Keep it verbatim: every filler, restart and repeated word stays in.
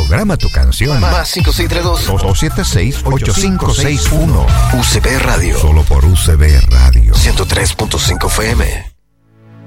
Programa tu canción. Más cinco seis tres dos, dos siete seis, ocho cinco seis uno. U C B Radio. Solo por U C B Radio. ciento tres punto cinco F M.